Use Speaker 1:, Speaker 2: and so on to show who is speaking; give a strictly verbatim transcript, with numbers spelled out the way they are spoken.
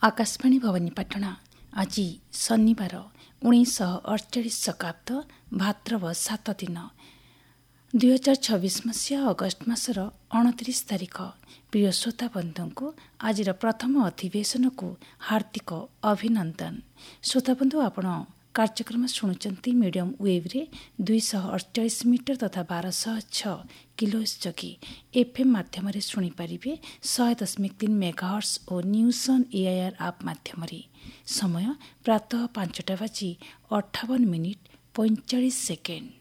Speaker 1: आकाशवाणी भवानीपाटଣା ଆଜି ଶନିବାର ଉଣେଇଶହ ଅଠଚାଳିଶ ଶକାବ୍ଦ ଭାଦ୍ରବ ସାତ ଦିନ ଦୁଇ ହଜାର ଛବିଶ ମସିହା ଅଗଷ୍ଟ ମାସର ଅଣତିରିଶ ତାରିଖ। ପ୍ରିୟ ଶ୍ରୋତା ବନ୍ଧୁଙ୍କୁ ଆଜିର ପ୍ରଥମ ଅଧିବେଶନକୁ ହାର୍ଦ୍ଦିକ ଅଭିନନ୍ଦନ। ଶ୍ରୋତାବନ୍ଧୁ, ଆପଣ କାର୍ଯ୍ୟକ୍ରମ ଶୁଣୁଛନ୍ତି ମିଡ଼ିୟମ୍ ୱେଭ୍ରେ ଦୁଇଶହ ଅଠଚାଳିଶ ମିଟର ତଥା ବାରଶହ ଛଅ କିଲୋହର୍ଟ୍ଜ ଯୋଗେ ଏଫ୍ଏମ୍ ମାଧ୍ୟମରେ ଶୁଣିପାରିବେ ଶହେ ଦଶମିକ ତିନି ମେଗାହର୍ଟ୍ଜ ଓ ନ୍ୟୁଜ୍ ଅନ୍ ଏଆଇଆର୍ ଆପ୍ ମାଧ୍ୟମରେ। ସମୟ ପ୍ରାତଃ ପାଞ୍ଚଟା ବାଜି ଅଠାବନ ମିନିଟ୍ ପଇଁଚାଳିଶ ସେକେଣ୍ଡ।